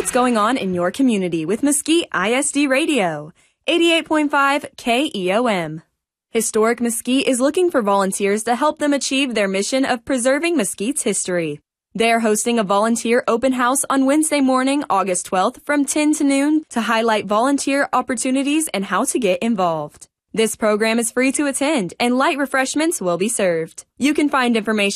what's going on in your community with Mesquite ISD Radio, 88.5 KEOM. Historic Mesquite is looking for volunteers to help them achieve their mission of preserving Mesquite's history. They are hosting a volunteer open house on Wednesday morning, August 12th from 10 to noon to highlight volunteer opportunities and how to get involved. This program is free to attend and light refreshments will be served. You can find information